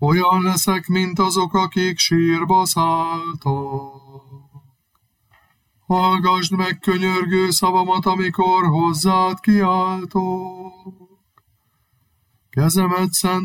Olyan leszek, mint azok, akik sírba szálltak. Hallgasd meg könyörgő szavamat, amikor hozzád kiáltok. Kezemet szent